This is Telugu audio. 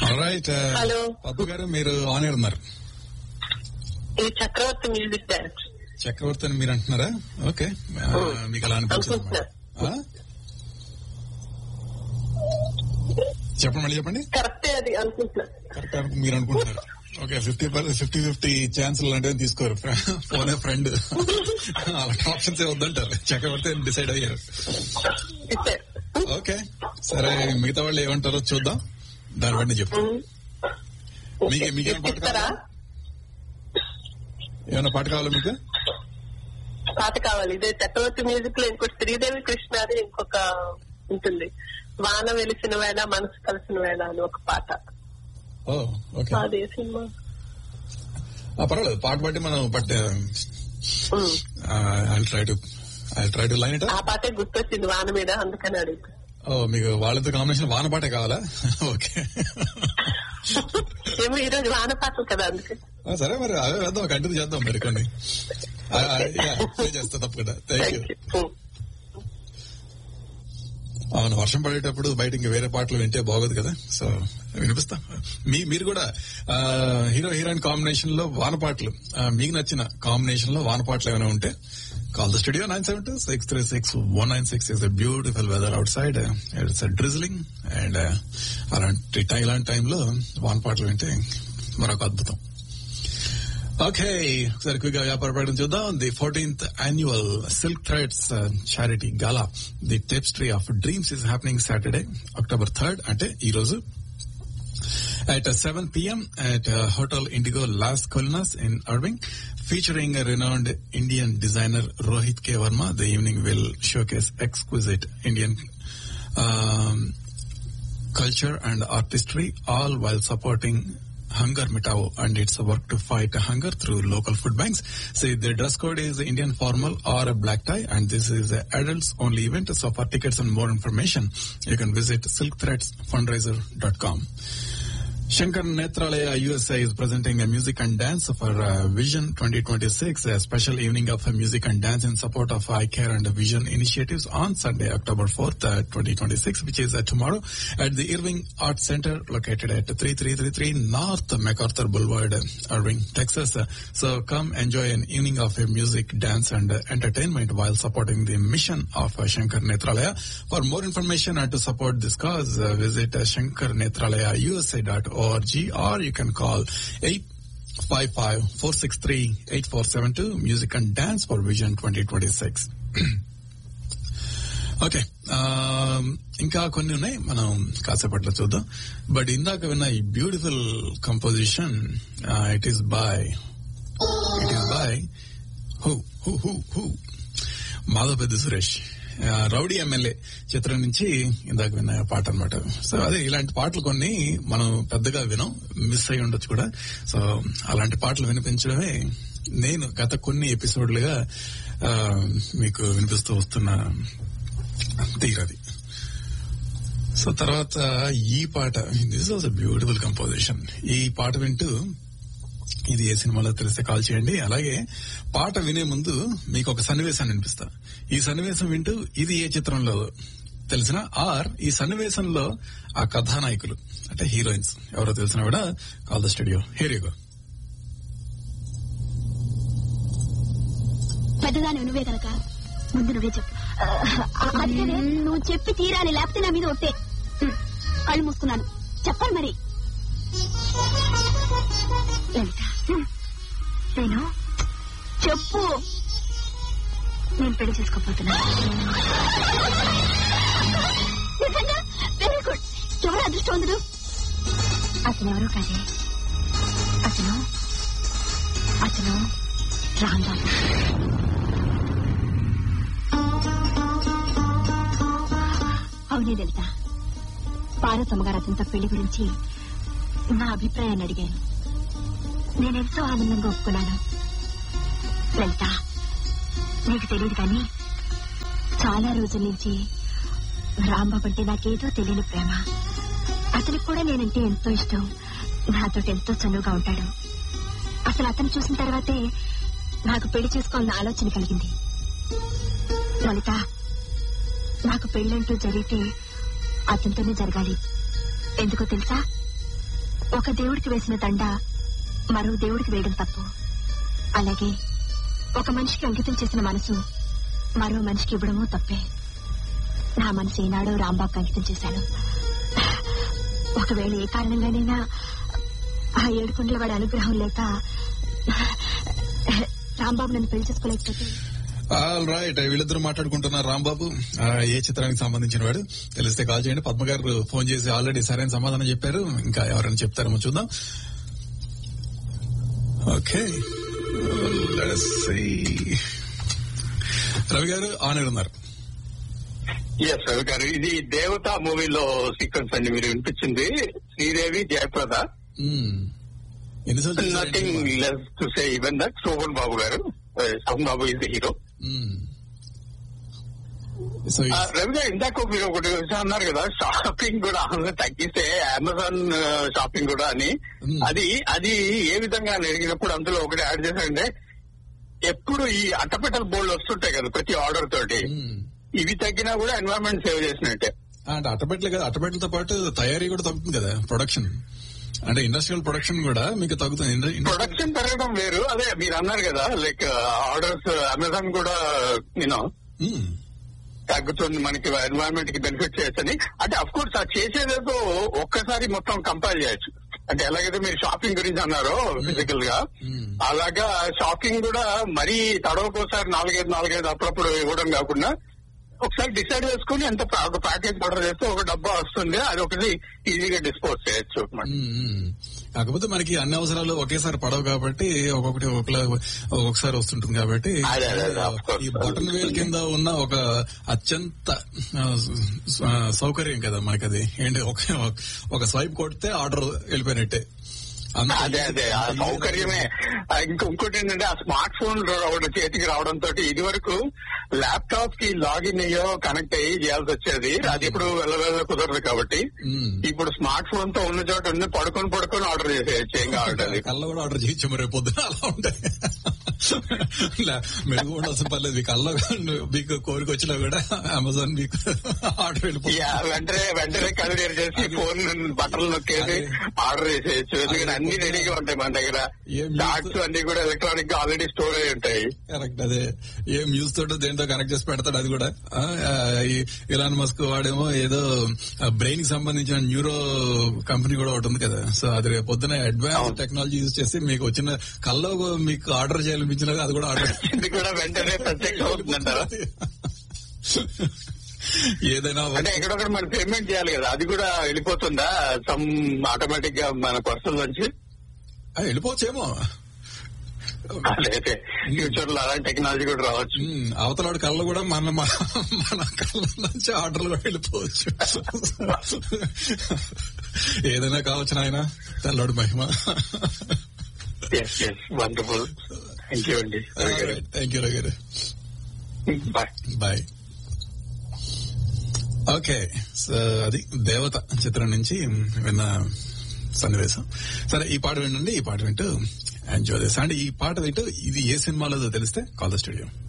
రైట్. హలో పద్మ గారు, మీరు ఆన్ ఎయిర్ ఉన్నారు. ఇది చక్రవర్తి మ్యూజిక్ డైరెక్టర్. చక్రవర్తి అని మీరు అంటున్నారా? ఓకే, మీకు అలా అనిపించింది. చెప్పండి, మళ్ళీ చెప్పండి. కరెక్టే అది అనుకుంటున్నా. కరెక్ట్ మీరు అనుకుంటున్నారు. ఓకే, 50 ఛాన్స్ లాంటివి తీసుకోరు. ఫోన్ ఫ్రెండ్ అలాంటి ఆప్షన్స్ వద్దంటారు. చక్రవర్తి అని డిసైడ్ అయ్యారు. ఓకే, సరే, మిగతా వాళ్ళు ఏమంటారో చూద్దాం. దాన్ని బట్టి చెప్పు. మీకేమైనా పాట కావాలా? ఏమైనా పాట కావాలా మీకు? పాట కావాలి. ఇదే చక్రవర్తి మ్యూజిక్ లో ఇంకోటి శ్రీదేవి కృష్ణ అది ఇంకొక ఉంటుంది. వాన వెలిసిన వేళ మనసు కలిసిన వేళ అని ఒక పాట. అదే సినిమా. పర్వాలేదు, పాట బట్టి మనం ట్రై టు లైన్ ఇట్. ఆ పాటే గుర్తొచ్చింది వాన మీద, అందుకని అడుగుతా. మీకు వాళ్ళతో కాంబినేషన్ వాన పాటే కావాలా? ఓకే, ఏమో ఈరోజు వాన పాటలు కదా, అందుకే. సరే, మరి అదే వేద్దాం, కంటిన్యూ చేద్దాం. మరి కొన్ని చేస్తా తప్పకుండా. Thank you. అవును, వర్షం పడేటప్పుడు బయట ఇంకా వేరే పాటలు వింటే బాగోదు కదా, సో వినిపిస్తా. మీరు కూడా హీరోయిన్ కాంబినేషన్ లో వాన పాటలు, మీకు నచ్చిన కాంబినేషన్ లో వాన పాటలు ఏమైనా ఉంటే call the studio 972-636-196. Is a beautiful weather out side. It's drizzling and ఇలాంటి టైంలో వాన పాటలు వింటే మరొక అద్భుతం. ఓకే, ఒకసారి క్విక్గా వ్యాపార ప్రకటన చూద్దాం. The 14th annual Silk Threads charity gala, the Tapestry of Dreams, is happening Saturday, October 3rd, అంటే ఈ రోజు, at 7 p.m. at Hotel Indigo Las Colinas in Irving, featuring a renowned Indian designer Rohit K. Verma. The evening will showcase exquisite Indian culture and artistry, all while supporting Hunger Mitao and its work to fight hunger through local food banks. See, the dress code is Indian formal or a black tie, and this is an adults only event. So for tickets and more information, you can visit silkthreadsfundraiser.com. Shankar Netralaya USA is presenting a music and dance for Vision 2026, a special evening of music and dance in support of Eye Care and Vision initiatives on Sunday, October 4th, 2026, which is tomorrow, at the Irving Arts Center located at 3333 North MacArthur Boulevard, Irving, Texas. So come enjoy an evening of music, dance and entertainment while supporting the mission of Shankar Netralaya. For more information and to support this cause, visit shankarnetralayausa.org, or you can call 855-463-8472. Music and Dance for Vision 2026. Okay, ఇంకా కొన్ని ఉన్నాయి, మనం కాసేపట్లో చూద్దాం. బట్ ఇందాక విన్న ఈ beautiful composition, it is by Madhavapeddi Suresh, rowdy MLA చిత్రం నుంచి ఇందాక విన్న పాట అనమాట. సో అదే, ఇలాంటి పాటలు కొన్ని మనం పెద్దగా వినం, మిస్ అయి ఉండొచ్చు కూడా. సో అలాంటి పాటలు వినిపించడమే నేను గత కొన్ని ఎపిసోడ్లుగా మీకు వినిపిస్తూ వస్తున్న తీరది. సో తర్వాత ఈ పాట, this was a beautiful composition. ఈ పాట వింటూ ఇది ఏ సినిమాలో తెలిస్తే కాల్ చేయండి. అలాగే పాట వినే ముందు మీకు ఒక సన్నివేశాన్ని వినిపిస్తా. ఈ సన్నివేశం వింటూ ఇది ఏ చిత్రంలో తెలిసిన, ఆర్ ఈ సన్నివేశంలో ఆ కథానాయకులు అంటే హీరోయిన్స్ ఎవరో తెలిసినా కూడా call the studio. Here you go. పెద్దదాని నువ్వే కనుక ముందు నువ్వే చెప్పు. నువ్వు చెప్పి తీరాలి, లేకపోతే నా మీద ఒట్టే. కళ్ళు మూసుకున్నాను, చెప్పాలి మరి. నేను చెప్పు. నేను పెళ్లి చేసుకోపోతున్నాను. Very good. ఎవరు అదృష్టవంతుడు? అతను ఎవరో కాదే, అతను రాంబాబు. అవునే లలిత, పార్వతమ్మ గారు అతనితో పెళ్లి గురించి నా అభిప్రాయాన్ని అడిగాను. నేనెంతో ఆనందంగా ఒప్పుకున్నాను. లలిత, నీకు తెలియదు కానీ చాలా రోజుల నుంచి రాంబాబు అంటే నాకేదో తెలియని ప్రేమ. అతనికి కూడా నేనంటే ఎంతో ఇష్టం. నాతో ఎంతో చనువుగా ఉంటాడు. అసలు అతను చూసిన తర్వాతే నాకు పెళ్లి చేసుకోవాలన్న ఆలోచన కలిగింది. లలిత, నాకు పెళ్ళంటూ జరిగితే అతనితోనే జరగాలి. ఎందుకో తెలుసా? ఒక దేవుడికి వేసిన దండ మరో దేవుడికి వేయడం తప్పు. అలాగే ఒక మనిషికి అంకితం చేసిన మనసు మరో మనిషికి ఇవ్వడమూ తప్పే. నా మనసు ఈనాడో రాంబాబుకి అంకితం చేశాను. ఒకవేళ ఏ కారణంగానైనా ఆ ఏడుకొండల వాడి అనుగ్రహం లేక రాంబాబు నన్ను పెళ్లి చేసుకోలేకపోతే. ఆల్ రైట్, వీళ్ళిద్దరు మాట్లాడుకుంటున్నారు. రాంబాబు ఏ చిత్రానికి సంబంధించిన వాడు తెలిస్తే కాల్ చేయండి. పద్మ గారు ఫోన్ చేసి ఆల్రెడీ సరైన సమాధానం చెప్పారు. ఇంకా ఎవరైనా చెప్తారేమో చూద్దాం. ఓకే, రవి గారు ఆన్ ఎయిర్ ఉన్నారు. ఎస్ రవి గారు, ఇది దేవత మూవీలో సీక్వెన్స్ అండి మీరు వినిపించింది. Sridevi, Jayaprada. Nothing less to say even that Shobhan బాబు గారు. శోభన్ బాబు ఇస్ ద హీరో. రవి గారు, ఇందాక మీరు ఒకటి అన్నారు కదా, షాపింగ్ కూడా తగ్గిస్తే అమెజాన్ షాపింగ్ కూడా అని. అది ఏ విధంగా అడిగినప్పుడు అందులో ఒకటి యాడ్ చేశారంటే, ఎప్పుడు ఈ అట్టపెట్టల బోర్డులు వస్తుంటాయి కదా ప్రతి ఆర్డర్ తోటి, ఇవి తగ్గినా కూడా ఎన్వైరన్మెంట్ సేవ్ చేసినట్టే. అంటే అట్టపెట్టలే కదా, అట్టపెట్టలతో పాటు తయారీ కూడా తగ్గుతుంది కదా, ప్రొడక్షన్ అంటే ఇండస్ట్రియల్ ప్రొడక్షన్ కూడా మీకు తగ్గుతుంది. ప్రొడక్షన్ పెరగడం వేరు, అదే మీరు అన్నారు కదా, లైక్ ఆర్డర్స్ అమెజాన్ కూడా నేను తగ్గుతుంది, మనకి ఎన్వైరన్మెంట్ కి బెనిఫిట్ చేయొచ్చని. అంటే అఫ్ కోర్స్ ఆ చేసేదేదో ఒక్కసారి మొత్తం కంపేర్ చేయొచ్చు. అంటే ఎలాగైతే మీరు షాపింగ్ గురించి అన్నారో ఫిజికల్ గా, అలాగా షాపింగ్ కూడా మరీ తడవకోసారి నాలుగైదు అప్పుడప్పుడు ఇవ్వడం కాకుండా ఒకసారి డిసైడ్ చేసుకుని ఎంత ఒక ప్యాకేజ్ ఆర్డర్ చేస్తే ఒక డబ్బా వస్తుంది, అది ఒకటి ఈజీగా డిస్పోజ్ చేయొచ్చు. కాకపోతే మనకి అన్ని అవసరాలు ఒకేసారి పడవు కాబట్టి ఒక్కొక్కసారి వస్తుంటుంది కాబట్టి ఈ బటన్ వేల్ కింద ఉన్న ఒక అత్యంత సౌకర్యం కదా మనకి. అది ఏంటి, ఒక స్వైప్ కొడితే ఆర్డర్ వెళ్ళిపోయినట్టే. అదే ఆ సౌకర్యమే. ఇంకోటి ఏంటంటే, ఆ స్మార్ట్ ఫోన్ చేతికి రావడంతో ఇది వరకు ల్యాప్టాప్ కి లాగిన్ అయ్యో కనెక్ట్ అయ్యి చేయాల్సి వచ్చేది. అది ఇప్పుడు వెళ్ళ కుదరదు కాబట్టి ఇప్పుడు స్మార్ట్ ఫోన్ తో ఉన్న చోట ఉన్న పడుకొని ఆర్డర్ చేసేయచ్చు. ఏం కావాలి, కళ్ళ కూడా ఆర్డర్ చేయొచ్చు. మరి పొద్దున అలా ఉంటాయి, మెరుగు ఉండాల్సిన పర్లేదు. మీకు కళ్ళ మీకు కోరిక వచ్చినా కూడా అమెజాన్ మీకు ఆర్డర్ వెళ్ళిపోతుంది. వెంటనే కన్సిడర్ చేసి ఫోన్ బట్టలు నొక్కేసి ఆర్డర్ చేసేయచ్చు. ఎందుకంటే అన్ని రెడీగా ఉంటాయి మన దగ్గర. చార్ట్స్ అన్ని కూడా ఎలక్ట్రానిక్ గా ఆల్రెడీ స్టోర్ అయి ఉంటాయి. కరెక్ట్, అదే ఏం యూస్ తోటి దేంతో కనెక్ట్ చేసి పెడతాడు. అది కూడా ఇలాన్ మస్క్ వాడేమో ఏదో బ్రెయిన్ కి సంబంధించిన న్యూరో కంపెనీ కూడా ఒకటి ఉంది కదా. సో అది రేపు పొద్దున అడ్వాన్స్ టెక్నాలజీ యూజ్ చేసి మీకు వచ్చిన కల్లో మీకు ఆర్డర్ చేయాలనిపించిన అది కూడా ఆర్డర్ కూడా వెంటనే ప్రత్యక్ష అవుతుందంటారా? ఏదైనా అంటే ఎక్కడొక్కడ మనం పేమెంట్ చేయాలి కదా, అది కూడా వెళ్ళిపోతుందా సమ్ ఆటోమేటిక్ గా మన పర్సన్ నుంచి? వెళ్ళిపోవచ్చేమో, అయితే ఫ్యూచర్ లో అలాంటి టెక్నాలజీ కూడా రావచ్చు. అవతలాడు కళ్ళు కూడా మన కళ్ళ నుంచి ఆర్డర్లు కూడా వెళ్ళిపోవచ్చు. ఏదైనా కావచ్చు నాయన, తెల్లడు మహిమ. వండర్ఫుల్, థ్యాంక్ యూ అండి. Thank you Ravi. Bye bye. Okay, so అది దేవత చిత్రం నుంచి విన్న సన్నివేశం. సరే, ఈ పాట వినండి. ఈ పాట వింటూ ఎంజాయ్ చేస్తా. అంటే ఈ పాట వింటూ ఇది ఏ సినిమాలో తెలిస్తే కాల్ ద స్టూడియో.